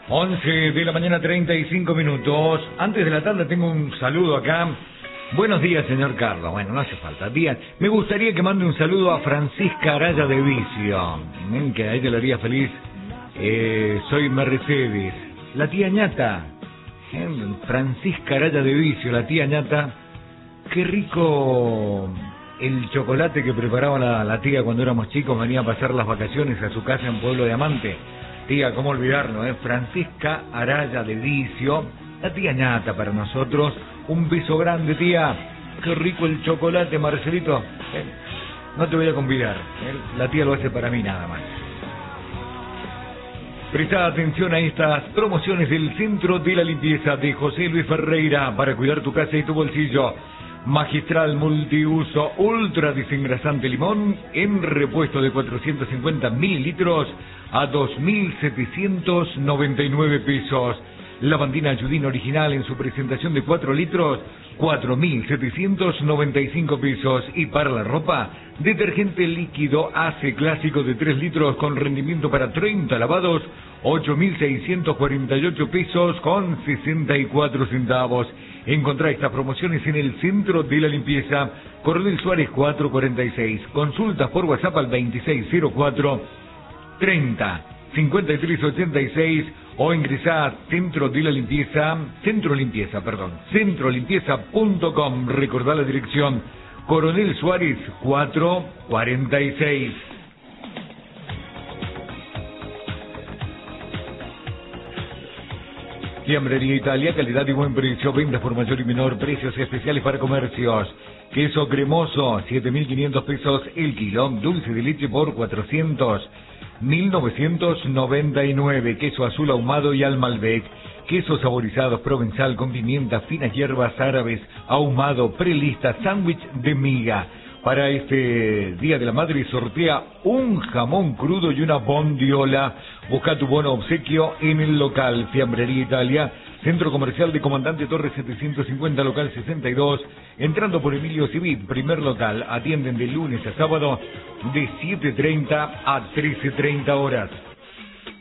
11 de la mañana, 35 minutos. Antes de la tarde tengo un saludo acá. Buenos días, señor Carlos. Bueno, no hace falta. Bien, me gustaría que mande un saludo a Francisca Araya de Vicio, que a ella le haría feliz. Soy Mercedes. La tía ñata. Francisca Araya de Vicio, la tía ñata. Qué rico el chocolate que preparaba la tía cuando éramos chicos. Venía a pasar las vacaciones a su casa en Pueblo de Amante. Tía, cómo olvidarlo, Francisca Araya de Vicio, la tía ñata para nosotros. Un beso grande, tía. Qué rico el chocolate, Marcelito. No te voy a convidar, la tía lo hace para mí nada más. Presta atención a estas promociones del Centro de la Limpieza de José Luis Ferreira para cuidar tu casa y tu bolsillo. Magistral multiuso ultra desengrasante limón en repuesto de 450 mililitros a 2.799 pesos. Lavandina Ayudín original en su presentación de 4 litros, 4.795 pesos. Y para la ropa, detergente líquido Ace clásico de 3 litros con rendimiento para 30 lavados, 8.648 pesos con 64 centavos. Encontrá estas promociones en el Centro de la Limpieza, Coronel Suárez 446. Consultas por WhatsApp al 2604 30 5386 o ingresá a centrolimpieza.com. Recordá la dirección, Coronel Suárez 446. Fiambrería Italia, calidad y buen precio, ventas por mayor y menor, precios especiales para comercios. Queso cremoso, 7.500 pesos el kilo, dulce de leche por 400, 1.999, queso azul ahumado y al Malbec, quesos saborizados provenzal con pimienta, finas hierbas árabes, ahumado, prelista, sándwich de miga. Para este Día de la Madre sortea un jamón crudo y una bondiola. Busca tu bono obsequio en el local Fiambrería Italia, Centro Comercial de Comandante Torres 750, local 62, entrando por Emilio Civit, primer local. Atienden de lunes a sábado de 7:30 a 13:30 horas.